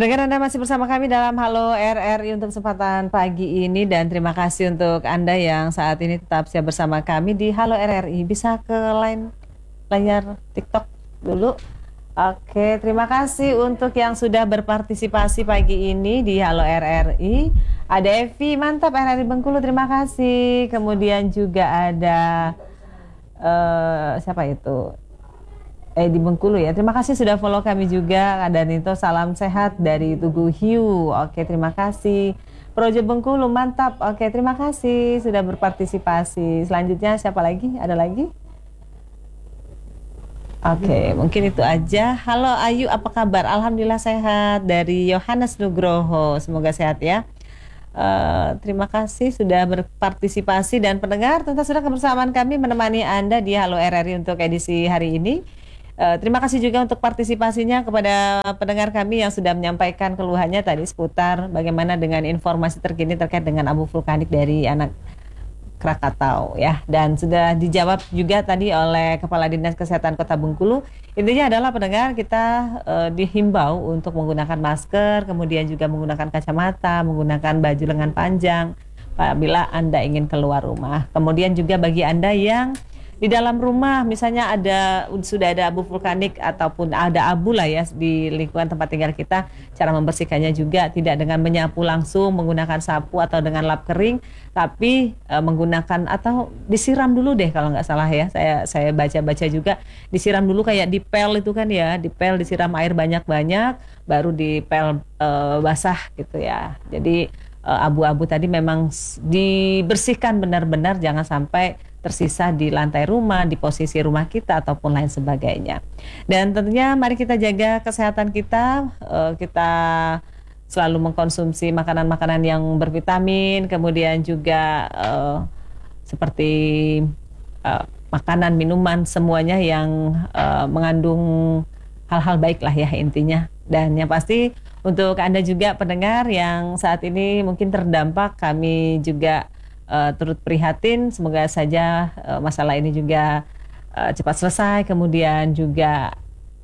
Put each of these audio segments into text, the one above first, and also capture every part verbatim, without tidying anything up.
Pendengar, Anda masih bersama kami dalam Halo R R I untuk kesempatan pagi ini, dan terima kasih untuk Anda yang saat ini tetap siap bersama kami di Halo R R I. Bisa ke line layar TikTok dulu. Oke, terima kasih untuk yang sudah berpartisipasi pagi ini di Halo R R I. Ada Evi, mantap, R R I Bengkulu, terima kasih. Kemudian juga ada uh, siapa itu? Eh di Bengkulu ya. Terima kasih sudah follow kami juga. Ada Nito, salam sehat dari Tugu Hiu. Oke, terima kasih. Projo Bengkulu, mantap. Oke, terima kasih sudah berpartisipasi. Selanjutnya siapa lagi? Ada lagi? Oke, mungkin itu aja. Halo Ayu, apa kabar? Alhamdulillah sehat. Dari Yohanes Nugroho. Semoga sehat ya. Uh, terima kasih sudah berpartisipasi, dan pendengar tentu sudah kebersamaan kami menemani Anda di Halo R R I untuk edisi hari ini. Uh, terima kasih juga untuk partisipasinya kepada pendengar kami yang sudah menyampaikan keluhannya tadi seputar bagaimana dengan informasi terkini terkait dengan abu vulkanik dari anak Krakatau ya, dan sudah dijawab juga tadi oleh Kepala Dinas Kesehatan Kota Bengkulu. Intinya adalah pendengar kita uh, dihimbau untuk menggunakan masker, kemudian juga menggunakan kacamata, menggunakan baju lengan panjang apabila Anda ingin keluar rumah. Kemudian juga bagi Anda yang di dalam rumah misalnya ada sudah ada abu vulkanik ataupun ada abu lah ya di lingkungan tempat tinggal kita, cara membersihkannya juga tidak dengan menyapu langsung menggunakan sapu atau dengan lap kering, tapi e, menggunakan atau disiram dulu deh kalau nggak salah ya, saya saya baca-baca juga disiram dulu kayak dipel itu kan ya, dipel disiram air banyak-banyak baru dipel e, basah gitu ya. Jadi e, abu-abu tadi memang dibersihkan benar-benar, jangan sampai tersisa di lantai rumah, di posisi rumah kita ataupun lain sebagainya. Dan tentunya mari kita jaga kesehatan kita, uh, kita selalu mengkonsumsi makanan-makanan yang bervitamin, kemudian juga uh, seperti uh, makanan, minuman, semuanya yang uh, mengandung hal-hal baik lah ya intinya. Dan yang pasti untuk Anda juga pendengar yang saat ini mungkin terdampak, kami juga Uh, turut prihatin, semoga saja uh, masalah ini juga uh, cepat selesai, kemudian juga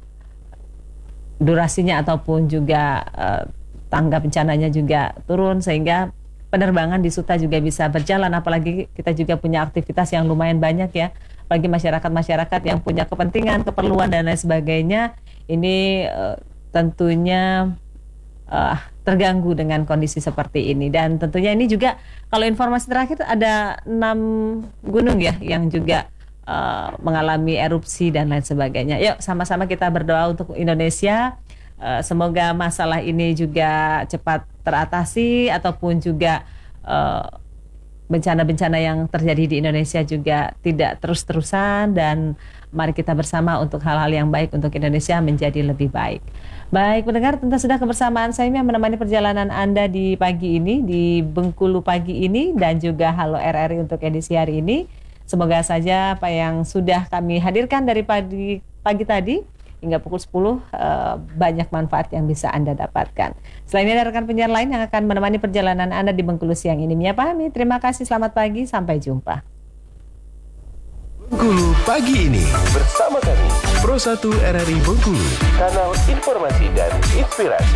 durasinya ataupun juga uh, tangga bencananya juga turun sehingga penerbangan di Suta juga bisa berjalan, apalagi kita juga punya aktivitas yang lumayan banyak ya, bagi masyarakat-masyarakat yang punya kepentingan, keperluan dan lain sebagainya. Ini uh, tentunya Uh, terganggu dengan kondisi seperti ini. Dan tentunya ini juga kalau informasi terakhir ada enam gunung ya yang juga uh, mengalami erupsi dan lain sebagainya. Yuk sama-sama kita berdoa untuk Indonesia, uh, semoga masalah ini juga cepat teratasi ataupun juga uh, bencana-bencana yang terjadi di Indonesia juga tidak terus-terusan, dan mari kita bersama untuk hal-hal yang baik untuk Indonesia menjadi lebih baik. Baik pendengar, tentu sudah kebersamaan saya yang menemani perjalanan Anda di pagi ini, di Bengkulu pagi ini, dan juga Halo R R I untuk edisi hari ini. Semoga saja apa yang sudah kami hadirkan dari pagi, pagi tadi hingga pukul sepuluh uh, banyak manfaat yang bisa Anda dapatkan. Selain ini ada rekan penyiar lain yang akan menemani perjalanan Anda di Bengkulu siang ini. Mia pahami, terima kasih, selamat pagi, sampai jumpa. Bengkulu pagi ini bersama kami Pro satu R R I Bengkulu, kanal informasi dan inspirasi.